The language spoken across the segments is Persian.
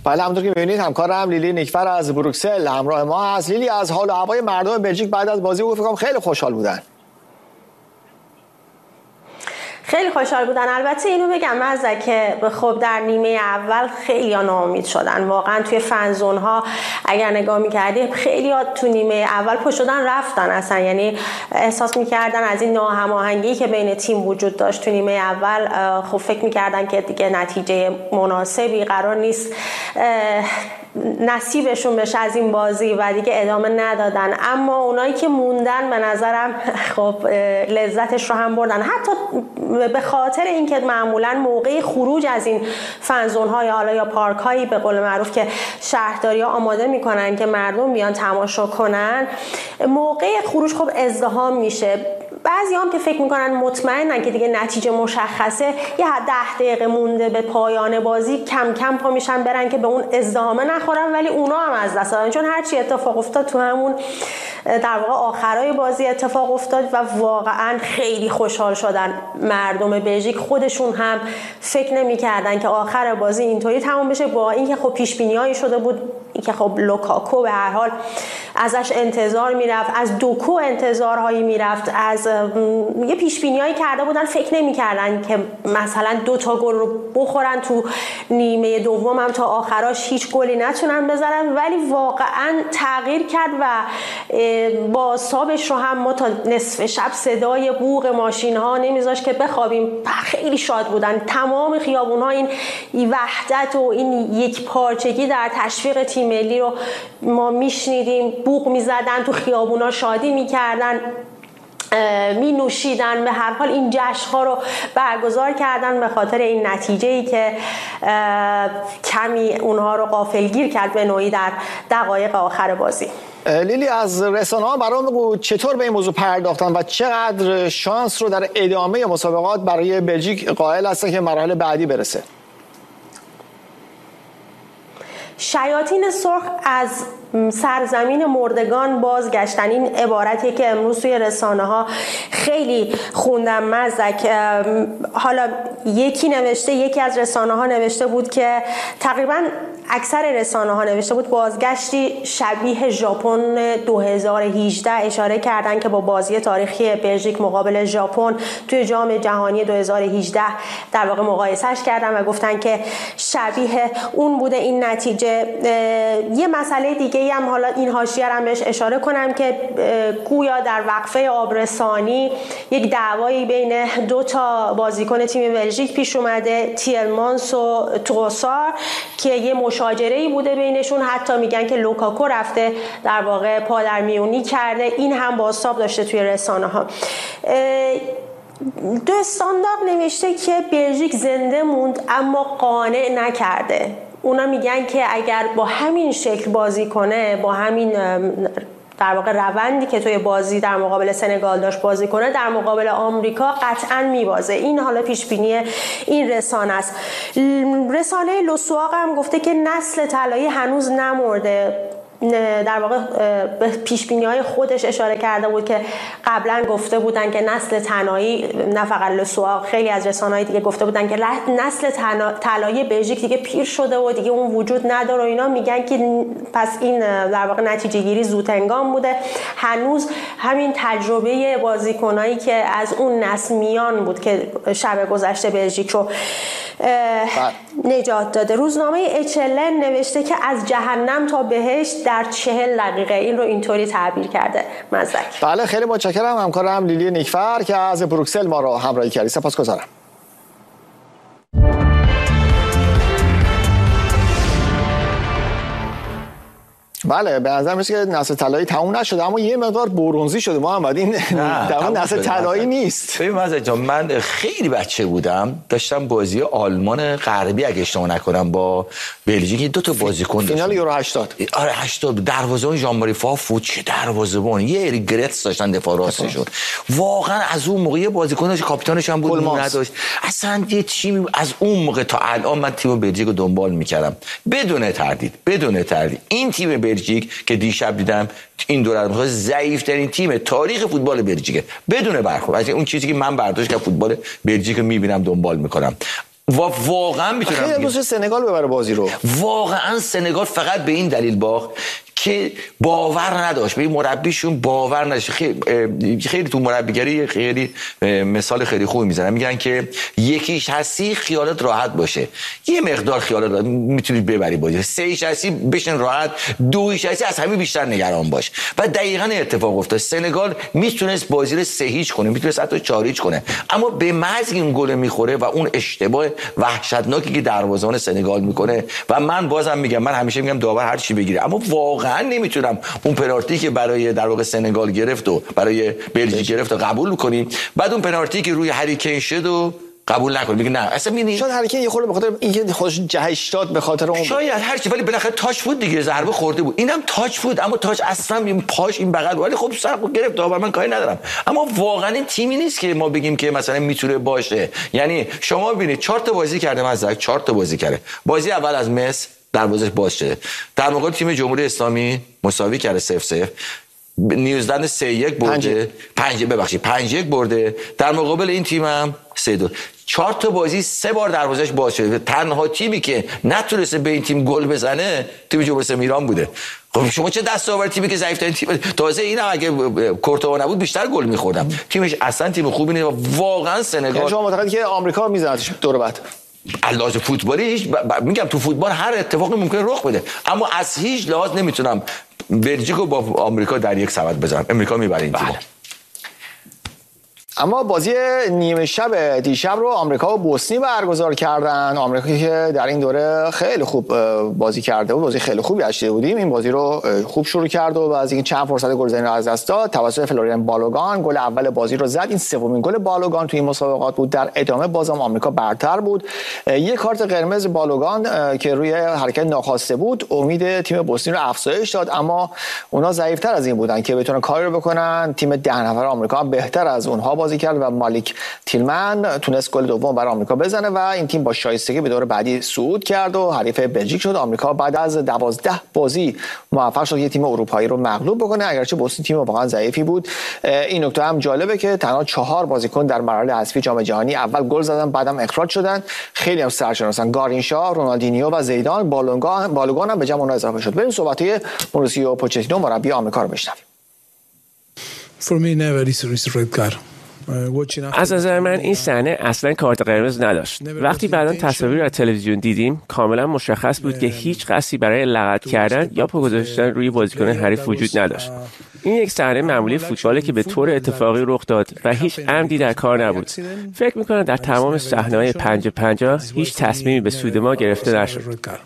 بله، همونطور که می‌بینید همکارم لیلی نیکفر از بروکسل همراه ما هست. لیلی، از حال و هوای مردم بلژیک بعد از بازی فکر کنم خیلی خوشحال بودن. خیلی خوشحال بودن. البته اینو بگم مزه که خب در نیمه اول خیلی ناامید شدن. واقعا توی فنزون ها اگر نگاه می‌کردی خیلی تو نیمه اول پشت شدن رفتن اصلا، یعنی احساس می‌کردن از این ناهماهنگی که بین تیم وجود داشت تو نیمه اول، خب فکر می‌کردن که دیگه نتیجه مناسبی قرار نیست نصیبشون بشه از این بازی و دیگه ادامه ندادن. اما اونایی که موندن به نظرم خب لذتش رو هم بردن، حتی به خاطر اینکه معمولا موقع خروج از این فنزون های حالا یا پارک هایی به قول معروف که شهرداری ها آماده میکنن که مردم بیان تماشا کنن، موقع خروج خب ازدحام میشه. بعضی هم که فکر میکنن مطمئنن که دیگه نتیجه مشخصه، یه 10 دقیقه مونده به پایان بازی کم کم پا میشن برن که به اون ازدحامه نخورن، ولی اونا هم از دست دادن، چون هرچی اتفاق افتاد تو همون در واقع آخرای بازی اتفاق افتاد و واقعا خیلی خوشحال شدن مردم بلژیک. خودشون هم فکر نمی‌کردن که آخر بازی اینطوری تمام بشه، با اینکه خب پیش‌بینی‌هایی شده بود که خب لوکاکو به هر حال ازش انتظار میرفت، از دوکو انتظارهایی میرفت، از یه پیش‌بینی‌هایی کرده بودن، فکر نمی‌کردن که مثلا 2 تا گل رو بخورن تو نیمه دوم هم تا آخراش هیچ گلی نتونن بزنن، ولی واقعا تغییر کرد و با صابش رو هم ما تا نصف شب صدای بوق ماشین‌ها نمیذاشت که بخوابیم. خیلی شاد بودن تمام خیابون‌ها، این وحدت و این یک پارچگی در تشویق تیم ملی رو ما میشنیدیم. بوق میزدن تو خیابون‌ها، شادی میکردن، می نوشیدن، به هر حال این جشن‌ها رو برگزار کردن به خاطر این نتیجه‌ای که کمی اونها رو غافلگیر کرد به نوعی در دقایق آخر بازی. لیلی، از رسانه‌ها برام بگو چطور به این موضوع پرداختن و چقدر شانس رو در ادامه مسابقات برای بلژیک قائل هستن که مراحل بعدی برسه؟ شیاطین سرخ از سرزمین مردگان بازگشتن، این عبارتی که امروز توی رسانه ها خیلی خوندم مزدک. حالا یکی از رسانه ها نوشته بود که تقریبا اکثر رسانه ها نوشته بود بازگشتی شبیه ژاپن 2018. اشاره کردن که با بازی تاریخی بلژیک مقابل ژاپن توی جام جهانی 2018 در واقع مقایسهش کردن و گفتن که شبیه اون بوده این نتیجه. یه مسئله دیگه هم حالا این حاشیه هم بهش اشاره کنم که گویا در وقفه آبرسانی یک دعوایی بین 2 تا بازیکن تیم بلژیک پیش اومده، تیلمانس و تروسار، که یه مشاجره‌ای بوده بینشون. حتی میگن که لوکاکو رفته در واقع پادرمیونی کرده. این هم بازتاب داشته توی رسانه ها. دو استاندارد نوشته که بلژیک زنده موند اما قانع نکرده. اونا میگن که اگر با همین شکل بازی کنه، با همین در واقع روندی که توی بازی در مقابل سنگال داشت بازی کنه، در مقابل آمریکا قطعاً میبازه. این حالا پیشبینی این رسانه است. رسانه لوسواق هم گفته که نسل طلایی هنوز نمرده. در واقع به پیشبینی‌های خودش اشاره کرده بود که قبلا گفته بودن که نسل طلایی، نه فقط لوسواق، خیلی از رسانه‌های دیگه گفته بودن که نسل طلایی بلژیک دیگه پیر شده و دیگه اون وجود نداره. اینا میگن که پس این در واقع نتیجه گیری زود هنگام بوده. هنوز همین تجربه بازیکنایی که از اون نسل میان بود که شب گذشته بلژیک رو نجات داده. روزنامه اچلن نوشته که از جهنم تا بهشت در 40 دقیقه. این رو اینطوری تعبیر کرده مزدک. بله، خیلی متشکرم همکارم لیلی نیکفر که از بروکسل ما رو همراهی کردی. سپاسگزارم. بله، به نظر میاد که نسل طلایی تموم نشده، اما یه مقدار برنزی شده محمد. این در نسل طلایی نیست. ببین مزد جان، من خیلی بچه بودم داشتم بازی آلمان غربی اگه اشتباه نکنم با بلژیک 2 تا بازیکن داشتن. فینال یورو 80. آره 80. دروازه‌بان ژان ماری فافو، چه دروازه‌بان، یه ریگرتس داشتن دفاع راستشون. واقعا از اون موقع بازیکن داشت، کاپیتانش هم بود، نداشت. اصلا یه تیم از اون موقع تا الان من تیم بلژیک رو دنبال می‌کردم بدون تردید. این تیم بلژیک که دیشب دیدم این دوره ضعیف‌ترین تیم تاریخ فوتبال بلژیک بدون برخورد. اون چیزی که من برداشت که فوتبال بلژیک رو می‌بینم دنبال می‌کنم. واقعا میتونم خیلی دوست سنگال ببره بازی رو. واقعا سنگال فقط به این دلیل باخت که باور نداشت به این مربیشون، باور نداشت. خیلی تو مربیگری خیلی مثال خیلی خوبی میزنن، میگن که یکیش هستی خیالت راحت باشه، یه مقدار خیالت میتونی ببری بازی، سه‌ایش هستی بشن راحت، دویش هستی از همه بیشتر نگران باش. و دقیقاً اتفاق افتاد. سنگال میتونست بازی رو 3-0 کنه، میتونست حتی 4-0 کنه، اما به محض این گل میخوره و اون اشتباه وحشتناکی که دروازه‌بان سنگال میکنه، و من بازم میگم، من همیشه میگم داور هر چی بگیره، اما واقعا نمیتونم اون پنالتی که برای در واقع سنگال گرفت و برای بلژیک گرفت و قبول کنیم، بعد اون پنالتی که روی هری کین شد و قبول نکنیم، میگه نه اصلا می‌بینی شاید هری کین یه خورده به خاطر اینکه خودش جهش داد، به خاطر اون شاید هر چی، ولی بالاخره تاچ بود دیگه، ضربه خورده بود، اینم تاچ بود، اما تاچ اصلا این پاش این بغل، ولی خب سر گرفت داور، من کاری ندارم. اما واقعا این تیمی نیست که ما بگیم که مثلا میتونه باشه. یعنی شما ببینید 4 تا بازی کرده، مثلا 4 تا بازی کرده، بازی اول از مصر دروازش باز شده، در مقابل تیم جمهوری اسلامی مساوی کرده 0-0، نیوزلند 3-1 برده، 5-1 برده، در مقابل این تیم هم 3-2. 4 تا بازی 3 بار دروازش باز شده. تنها تیمی که نتونسته به این تیم گل بزنه تیم جمهوری اسلامی ایران بوده. خب شما چه دستاورد تیمی که ضعیف‌ترین تیم، تازه اینم اگه کورتوا نبود بیشتر گل می‌خوردم. تیمش اصلا تیم خوبی نیست. واقعا سنگال شما معتقدی که آمریکا میزنتش دور بعد؟ لحاظ فوتبالی میگم تو فوتبال هر اتفاقی ممکنه رخ بده، اما از هیچ لحاظ نمیتونم بلژیک رو با آمریکا در یک سبد بذارم. امریکا میبره این تیمو. اما بازی نیمه شب دیشب رو آمریکا و بوسنی برگزار کردن. آمریکا که در این دوره خیلی خوب بازی کرده بود، بازی خیلی خوبی داشته بودیم، این بازی رو خوب شروع کرد و از این چند فرصت گلزنی رو از دست داد. توسط فلوریان بالوگان گل اول بازی رو زد. این سومین گل بالوگان توی این مسابقات بود. در ادامه بازم آمریکا برتر بود. یک کارت قرمز بالوگان که روی حرکت ناخواسته بود امید تیم بوسنی رو افزایش داد، اما اونا ضعیف‌تر از این بودن که بتونن کاری رو بکنن. تیم 10 نفر آمریکا هم بهتر از اونها بازی کرد و مالیک تیلمن تونست گل دوم برای آمریکا بزنه و این تیم با شایستگی به دور بعدی صعود کرد و حریف بلژیک شد. آمریکا بعد از 12 بازی موفق شد یه تیم اروپایی رو مغلوب بکنه، اگرچه بوسنی تیم واقعا ضعیفی بود. این نکته هم جالبه که تنها 4 بازیکن در مراحل حذفی جام جهانی اول گل زدن بعدم اخراج شدن. خیلی هم سرشناسن، گارینشا، رونالدینیو و زیدان. بالوگان هم به جمع اونها اضافه شد. بریم صحبت‌های مورسیو پوچتینو مربی آمریکا رو بشنویم. از نظر من این صحنه اصلا کارت قرمز نداشت. وقتی بعداً تصاویر از تلویزیون دیدیم کاملا مشخص بود که هیچ قصدی برای لغت کردن یا پا گذاشتن روی بازیکن حریف وجود نداشت. این یک صحنه معمولی فوتباله که به طور اتفاقی رخ داد و هیچ عمدی در کار نبود. فکر می‌کنم در تمام صحنه‌های 50-50 هیچ تصمیمی به سود ما گرفته نشد.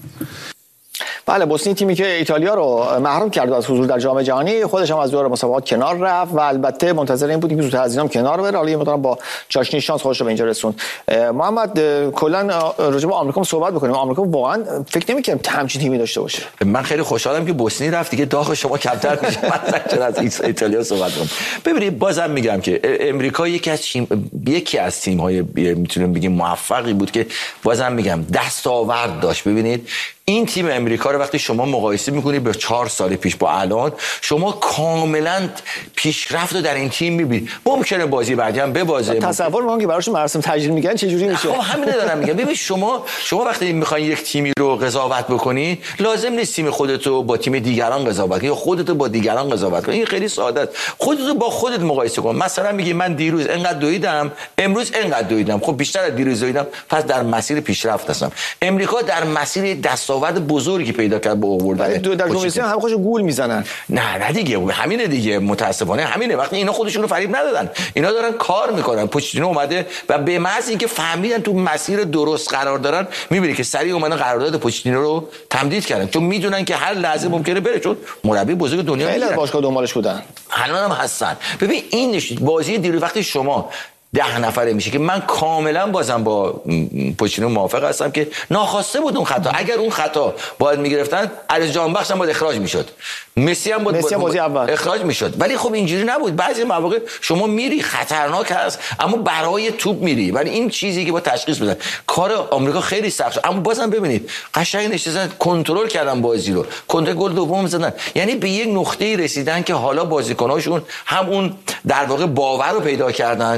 بله، بوسنی تیمی که ایتالیا رو محروم کرد از حضور در جام جهانی، خودش هم از دور مسابقات کنار رفت و البته منتظر این بودیم که زودتر از اینام کنار بره. حالا یه مقدار با چاشنی شانس خودش رو به اینجا رسوند. محمد، کلا راجع به آمریکا صحبت بکنیم. آمریکا واقعا فکر نمی‌کنم همچین تیمی داشته باشه. من خیلی خوشحالم که بوسنی رفت دیگه، داغ شما کمتر میشه. من چرا از ایتالیا صحبت کنم. ببینید بازم میگم که امریکا یکی از تیم‌های میتونیم بگیم موفقی بود که بازم میگم دستاورد داشت. ببینید این تیم امریکا رو وقتی شما مقایسه میکنید به 4 سال پیش با الان، شما کاملا پیشرفت رو در این تیم میبینید. ممکنه بازی بعدی هم ببازه، تصور میکنم که براشون مراسم تجلیل میگن چه جوری میشه. خب همین دارم میگم. ببین شما وقتی میخواین یک تیمی رو قضاوت بکنی، لازم نیست تیم خودت رو با تیم دیگران قضاوت کنی یا خودت رو با دیگران قضاوت کنی. این خیلی ساده است. خودت رو با خودت مقایسه کن. مثلا میگی من دیروز اینقدر دویدم، امروز اینقدر دویدم، خب بیشتر از دیروز دویدم، پس در مسیر پیشرفت هستم. امریکا در مسیر دستاورد بزرگی پیدا کرد با آوردن در جمهوری اسلامی هم خودشون گول میزنن. نه دیگه همینه دیگه، متاسفانه همینه. وقتی اینا خودشون رو فریب ندادن، اینا دارن کار میکنن. پوچتینو اومده و به محض اینکه فهمیدن تو مسیر درست قرار دارن، میبینی که سریع اومدن قرارداد پوچتینو رو تمدید کردن، چون میدونن که هر لحظه ممکنه بره، چون مربی بزرگ دنیا خیلی باشگاه دنبالش بودن، الان هم هستن. ببین این بازی دیروز وقتی شما 10 نفره میشه که من کاملا بازم با پوچتینو موافق هستم که ناخواسته بود اون خطا. اگر اون خطا باید میگرفتن، علی جانبخش هم باید اخراج میشد، مسی هم باید بازی اول اخراج میشد. ولی خب اینجوری نبود. بعضی مواقع شما میری خطرناک هست اما برای توپ میری، ولی این چیزی که با تشخیص بدن. کار آمریکا خیلی سخت شد، اما بازم ببینید قشنگ نشستن کنترل کردن بازی رو، کنترل گل دوم زدن. یعنی به یک نقطه‌ای رسیدن که حالا بازیکناشون هم اون در واقع باور رو پیدا کردن که میتونن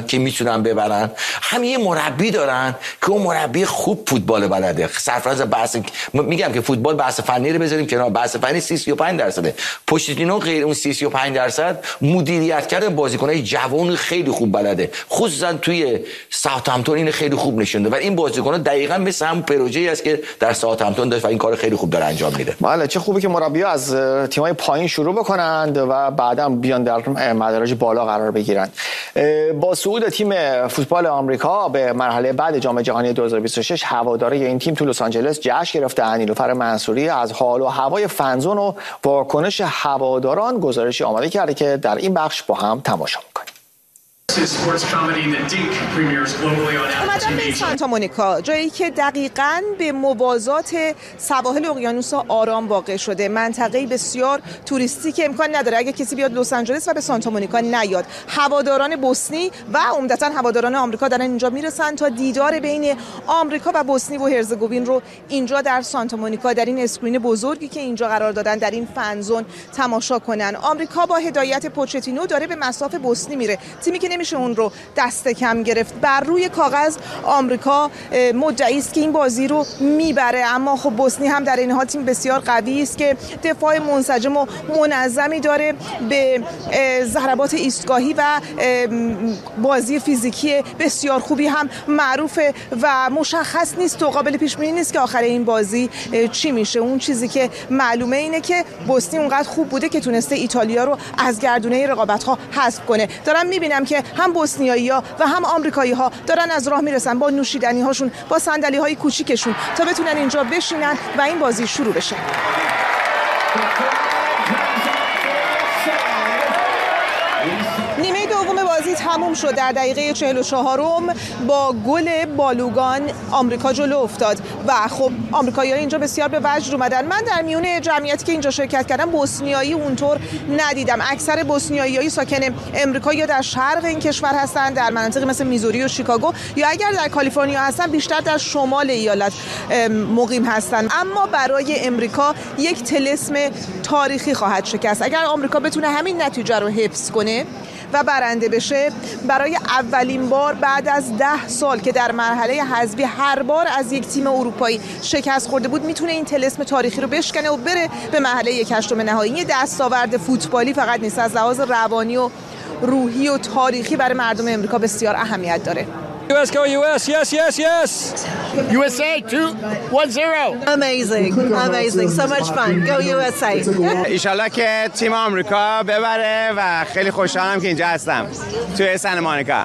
میتونن ببرن، هم یه مربی دارن که اون مربی خوب فوتبال بلده. سرفراز بحث میگم که فوتبال بحث فنی رو بذاریم کنار، بحث فنی 30-35%. پوچتینو غیر اون 30-35% مدیریت کردن بازیکنای جوان خیلی خوب بلده، خصوصا توی ساوثهمپتون این خیلی خوب نشون داد و این بازیکن‌ها دقیقاً مثل هم پروژه‌ای است که در ساوثهمپتون داشت و این کار خیلی خوب داره انجام میده. بله، چه خوبه که مربی‌ها از تیم‌های پایین شروع بکنند و بعداً بیان در مدارج بالا قرار بگیرند. با صعود تیم فوتبال آمریکا به مرحله بعد جام جهانی 2026 هواداره این تیم تو لس آنجلس جشن گرفتن. نیلوفر منصوری از حال و هوای فنزون و واکنش هواداران گزارشی آماده کرده که در این بخش با هم تماشا می‌کنیم. اومدم به سانتا مونیکا، جایی که دقیقاً به موازات سواحل اقیانوس آرام واقع شده، منطقه‌ای بسیار توریستی که امکان نداره اگه کسی بیاد لس آنجلس و به سانتا مونیکا نیاد. هواداران بوسنی و عمدتاً هواداران آمریکا دارن اینجا میرسن تا دیدار بین آمریکا و بوسنی و هرزگوین رو اینجا در سانتا مونیکا در این اسکرین بزرگی که اینجا قرار دادن در این فنزون تماشا کنن. آمریکا با هدایت پوچتینو داره به مصاف بوسنی میره، تیمی که نمیشه اون رو دست کم گرفت. بر روی کاغذ آمریکا مدعی است که این بازی رو میبره، اما خب بوسنی هم در این حال تیم بسیار قوی است که دفاع منسجم و منظمی داره، به ضربات ایستگاهی و بازی فیزیکی بسیار خوبی هم معروفه و مشخص نیست و قابل پیش بینی نیست که آخر این بازی چی میشه. اون چیزی که معلومه اینه که بوسنی اونقدر خوب بوده که تونسته ایتالیا رو از گردونه رقابت‌ها حذف کنه. دارم میبینم که هم بوسنیایی‌ها و هم آمریکایی‌ها دارن از راه میرسن با نوشیدنی‌هاشون، با صندلی‌های کوچیکشون تا بتونن اینجا بشینن و این بازی شروع بشه. نیمه دوم بازی تموم شد. در دقیقه 44م با گل بالوگان آمریکا جلو افتاد و خب آمریکایی‌ها اینجا بسیار به وجد اومدن. من در میون جمعیتی که اینجا شرکت کردم بوسنیایی اونطور ندیدم. اکثر بوسنیایی‌ها ساکن امریکا یا در شرق این کشور هستن، در مناطقی مثل میزوری و شیکاگو، یا اگر در کالیفرنیا هستن بیشتر در شمال ایالت مقیم هستن. اما برای امریکا یک طلسم تاریخی خواهد شکست. اگر آمریکا بتونه همین نتیجه رو حفظ کنه و برنده بشه، برای اولین بار بعد از 10 سال که در مرحله حذفی هر بار از یک تیم اروپایی شکست خورده بود، میتونه این طلسم تاریخی رو بشکنه و بره به مرحله 1/8 نهایی. این دستاورد فوتبالی فقط نیست، از لحاظ روانی و روحی و تاریخی برای مردم امریکا بسیار اهمیت داره. US, go US, yes, yes, yes. USA 2-1-0. Amazing, so much fun. Go USA. ایشالله که تیم آمریکا ببره و خیلی خوشحالم که اینجا هستم توی سن مونیکا.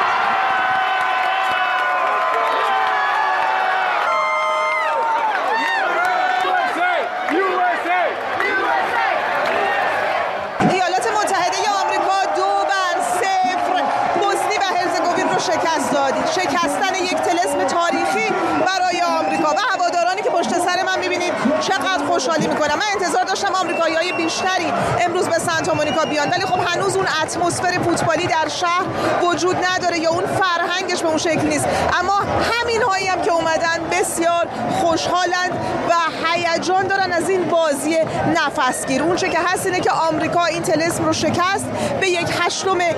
شکستن یک طلسم تاریخی برای آمریکا و هوادارانی که پشت سر من می‌بینید چقدر خوشحالی می‌کنم. من انتظار داشتم آمریکایی‌های بیشتری امروز به سانتا مونیکا بیان، ولی خب هنوز اون اتمسفر فوتبالی در شهر وجود نداره یا اون فرهنگش به اون شکل نیست. اما همین هایی هم که اومدن بسیار خوشحالند و هیجان دارن از این بازی نفسگیر. اون چه که هست اینه که آمریکا این طلسم رو شکست، به 1/8